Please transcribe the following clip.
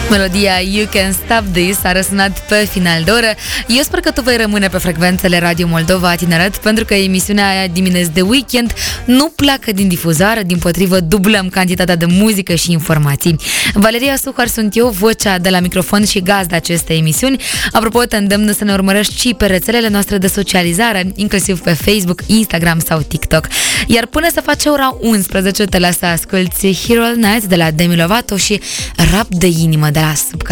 Melodia You Can Stop This a răsunat pe final de oră. Eu sper că tu vei rămâne pe frecvențele Radio Moldova Tineret, pentru că emisiunea Dimineți de Weekend nu pleacă din difuzare, dimpotrivă dublăm cantitatea de muzică și informații. Valeria Suhar sunt eu, vocea de la microfon și gazda acestei emisiuni. Apropo, te îndemn să ne urmărești și pe rețelele noastre de socializare, inclusiv pe Facebook, Instagram sau TikTok. Iar până să face ora 11, te las să asculti Hero Night de la Demi Lovato și Rap de inimă de la Subca.